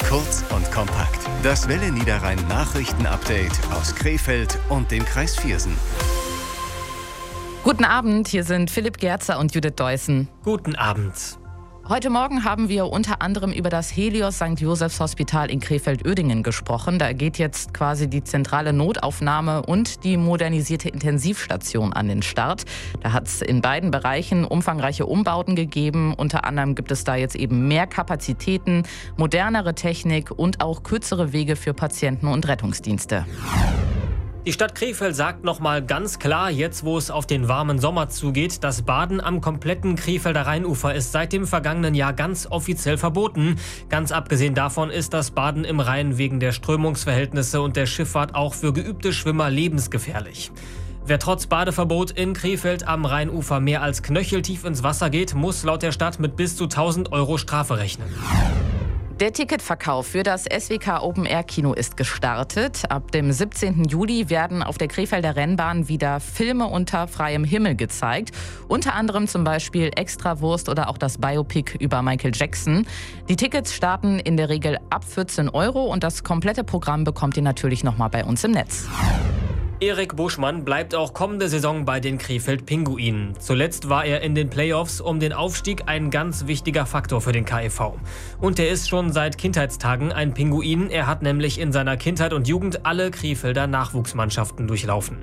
Kurz und kompakt. Das Welle Niederrhein Nachrichten-Update aus Krefeld und dem Kreis Viersen. Guten Abend, hier sind Philipp Gerzer und Judith Deussen. Guten Abend. Heute Morgen haben wir unter anderem über das Helios St. Josephs Hospital in Krefeld-Uerdingen gesprochen. Da geht jetzt quasi die zentrale Notaufnahme und die modernisierte Intensivstation an den Start. Da hat es in beiden Bereichen umfangreiche Umbauten gegeben. Unter anderem gibt es da jetzt eben mehr Kapazitäten, modernere Technik und auch kürzere Wege für Patienten und Rettungsdienste. Die Stadt Krefeld sagt nochmal ganz klar, jetzt wo es auf den warmen Sommer zugeht, das Baden am kompletten Krefelder Rheinufer ist seit dem vergangenen Jahr ganz offiziell verboten. Ganz abgesehen davon ist das Baden im Rhein wegen der Strömungsverhältnisse und der Schifffahrt auch für geübte Schwimmer lebensgefährlich. Wer trotz Badeverbot in Krefeld am Rheinufer mehr als knöcheltief ins Wasser geht, muss laut der Stadt mit bis zu 1.000 € Strafe rechnen. Der Ticketverkauf für das SWK Open Air Kino ist gestartet. Ab dem 17. Juli werden auf der Krefelder Rennbahn wieder Filme unter freiem Himmel gezeigt. Unter anderem zum Beispiel Extrawurst oder auch das Biopic über Michael Jackson. Die Tickets starten in der Regel ab 14 € und das komplette Programm bekommt ihr natürlich nochmal bei uns im Netz. Erik Buschmann bleibt auch kommende Saison bei den Krefeld Pinguinen. Zuletzt war er in den Playoffs um den Aufstieg ein ganz wichtiger Faktor für den KEV. Und er ist schon seit Kindheitstagen ein Pinguin. Er hat nämlich in seiner Kindheit und Jugend alle Krefelder Nachwuchsmannschaften durchlaufen.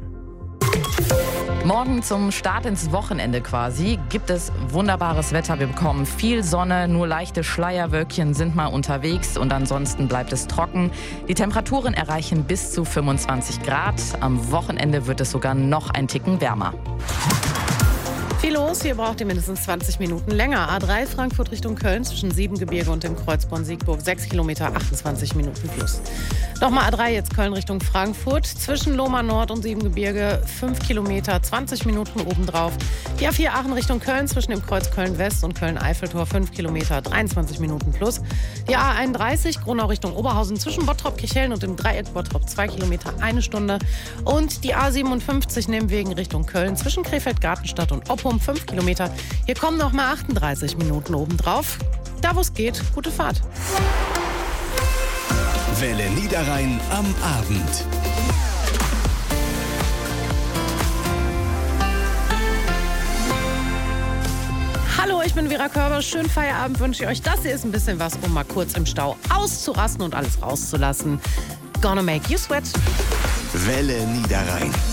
Morgen zum Start ins Wochenende quasi gibt es wunderbares Wetter. Wir bekommen viel Sonne, nur leichte Schleierwölkchen sind mal unterwegs und ansonsten bleibt es trocken. Die Temperaturen erreichen bis zu 25 Grad. Am Wochenende wird es sogar noch ein Ticken wärmer. Viel los, hier braucht ihr mindestens 20 Minuten länger. A3 Frankfurt Richtung Köln zwischen Siebengebirge und dem Kreuz Bonn-Siegburg 6 Kilometer, 28 Minuten plus. Nochmal A3 jetzt Köln Richtung Frankfurt zwischen Lohmar Nord und Siebengebirge 5 Kilometer, 20 Minuten obendrauf. Die A4 Aachen Richtung Köln zwischen dem Kreuz Köln-West und Köln-Eiffeltor 5 Kilometer, 23 Minuten plus. Die A31 Gronau Richtung Oberhausen zwischen Bottrop-Kirchhellen und dem Dreieck Bottrop 2 Kilometer, 1 Stunde. Und die A57 Nehmwegen Richtung Köln zwischen Krefeld-Gartenstadt und Oppum 5 Kilometer. Hier kommen noch mal 38 Minuten obendrauf. Da wo es geht, gute Fahrt. Welle Niederrhein am Abend. Hallo, ich bin Vera Körber. Schönen Feierabend wünsche ich euch. Das hier ist ein bisschen was, um mal kurz im Stau auszurasten und alles rauszulassen. Gonna make you sweat. Welle Niederrhein.